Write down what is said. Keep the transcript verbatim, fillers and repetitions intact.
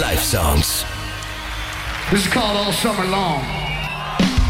Live Songs. This is called All Summer Long.